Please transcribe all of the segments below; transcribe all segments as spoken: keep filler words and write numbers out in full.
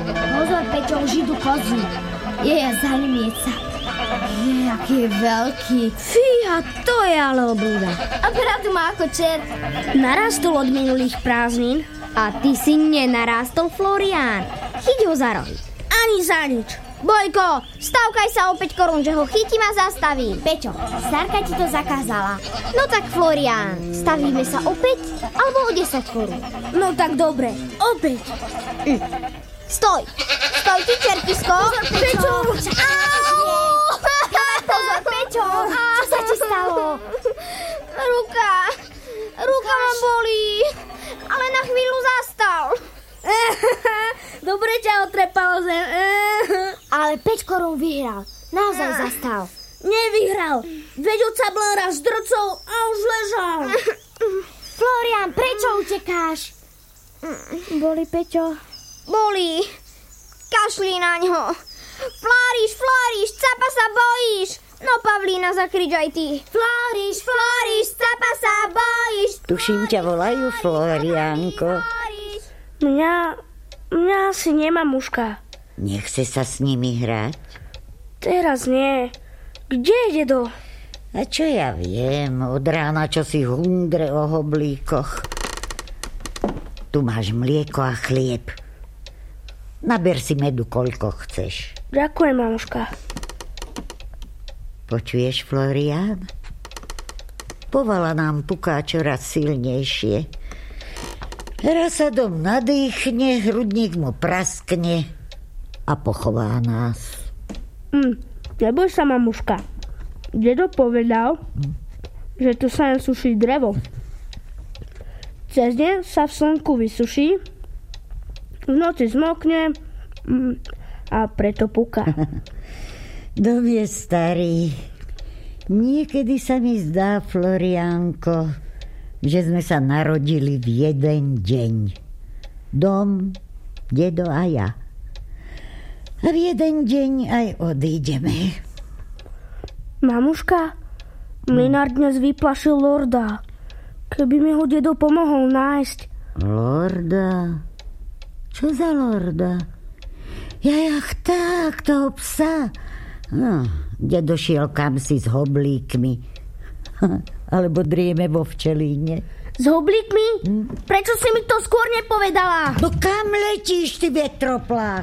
Pozor, Peťo, už idú kozy. Je, ja zalimieť sa. Je, aký je veľký. Fíha, to je ale obľúda. A pravdu má ako čert. Narastol od minulých prázdnin a ty si nenarástol, Florián. Chyť ho za rohy. Ani za nič. Bojko, stavkaj sa o päť korún, že ho chytím a zastavím. Peťo, Starka ti to zakázala. No tak, Florián, stavíme sa o päť alebo o desať korún. No tak dobre, opäť. Mm. Stoj, stoj ty, čertisko. Pozor, Peťo. Pozor, Peťo. Čo sa ti stalo? Ruka, ruka ma bolí, ale na chvíľu zastal. Dobre ťa otrepalo zem. Ale päť korún vyhral. Naozaj zastal. Nevyhral. Veď od Sablára zdrcol a už ležal. Florián, prečo utekáš? Boli, Peťo? Bolí. Kašli na ňo. Fláriš, Fláriš, capa sa bojíš. No, Pavlína, zakrič aj ty. Fláriš, Fláriš, capa sa bojíš. Tuším, ťa volajú, Floriánko. Mňa, mňa asi nemá mužka. Nechce sa s nimi hrať? Teraz nie. Kde je dedo? A čo ja viem, od rána čo si hundre o hoblíkoch. Tu máš mlieko a chlieb. Naber si medu, koľko chceš. Ďakujem, mamuška. Počuješ, Florián? Povala nám puká čoraz silnejšie. Raz sa dom nadýchne, hrudník mu praskne a pochová nás. Mm, neboj sa, mamuška. Dedo povedal, mm. že tu sa len suší drevo. Cez deň sa v slnku vysuší, v noci zmokne mm, a preto puká. Dom je starý. Niekedy sa mi zdá, Floriánko, že sme sa narodili v jeden deň. Dom, dedo a ja. A v jeden deň aj odídeme. Mamuška, mlynár dnes vyplašil lorda. Keby mi ho dedo pomohol nájsť. Lorda? Čo za lorda? Jajach tak, toho psa. No, dedo šiel kamsi s hoblíkmi. Alebo drieme vo včelíne. S hoblíkmi? Hm? Prečo si mi to skôr nepovedala? No kam letíš, ty vetroplách?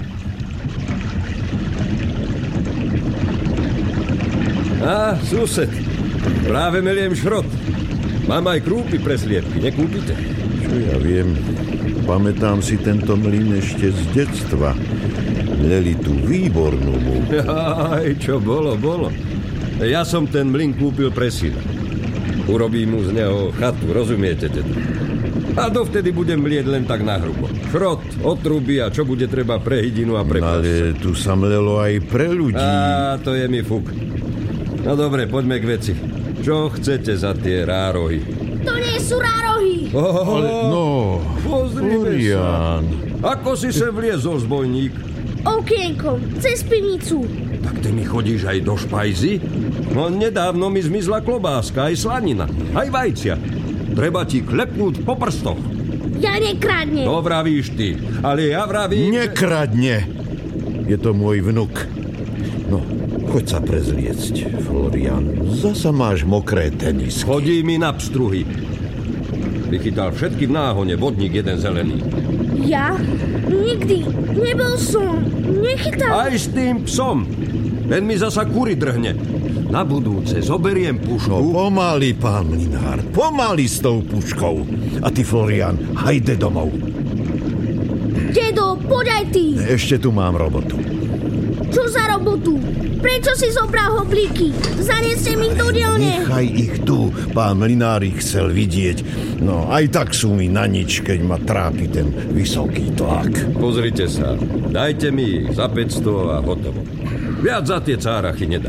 Á, sused, práve meliem šrot. Mám aj krúpy pre sliepky, nekúpite? Čo ja viem, pamätám si tento mlyn ešte z detstva. Mleli tú výbornú múku. Aj, čo bolo, bolo. Ja som ten mlyn kúpil pre syna. Urobím mu z neho chatu, rozumiete teda? A dovtedy budem mlieť len tak nahrubo. Šrot, otruby a čo bude treba pre hydinu a pre no, ale tu sa mlelo aj pre ľudí. Á, to je mi fuk. No dobre, poďme k veci. Čo chcete za tie rárohy? To nie sú rárohy. Oh, ale no, Florián. Ako si sem vliezol, zbojník? Okienkom, cez pivnicu. Tak ty mi chodíš aj do špajzy? No nedávno mi zmizla klobáska, aj slanina, aj vajcia. Treba ti klepnúť po prstoch. Ja nekradnem. To vravíš ty, ale ja vravím... Nekradne. Je to môj vnuk. No, choď sa prezliecť, Florián. Zasa máš mokré tenisky. Chodí mi na pstruhy. Vychytal všetky v náhone, vodník jeden zelený. Ja? Nikdy. Nebol som. Nechytal. Aj s tým psom. Ten mi zasa kury drhne. Na budúce zoberiem pušku. No pomaly, pán mlynár. Pomaly s tou puškou. A ty, Florián, hajde domov. Dedo, poď aj ty. Ešte tu mám robotu. Čo za robotu? Prečo si zobral hoblíky? Zaneste mi ich do dielne. Nechaj ich tu. Pán mlynár ich chcel vidieť. No, aj tak sú mi na nič, keď ma trápi ten vysoký tlak. Pozrite sa. Dajte mi ich za päťsto a hotovo. Viac za tie cárachy nedám.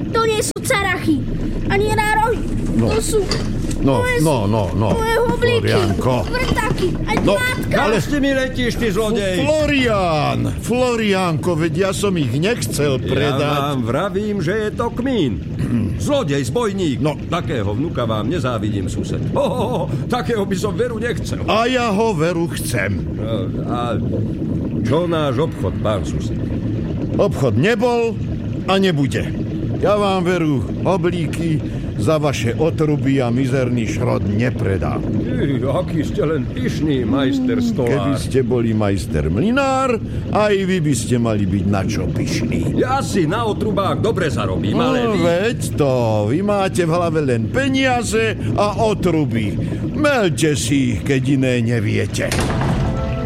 To nie sú carachy, ani nárohy. No. To sú No, moje, no, no, no. moje hoblíky, Florianko. vrtaky, aj No, tlátka. Ale s nimi letíš, ty zlodej! Florian, Florianko, veď ja som ich nechcel Ja predať. vám vravím, že je to kmín. Zlodej, zbojník. No. Takého vnuka vám nezávidím, sused. Ho, ho, ho, takého by som veru nechcel. A ja ho veru chcem. No, a čo náš obchod, pán sused? Obchod nebol a nebude. Ja vám veru oblíky za vaše otruby a mizerný šrot nepredám. Ty, aký ste len pyšný, majster Keby stolár. ste boli majster mlinár, aj vy by ste mali byť na čo pyšní. Ja si na otrubách dobre zarobím, ale No vy... veď to, vy máte v hlave len peniaze a otruby. Melte si ich, keď iné neviete.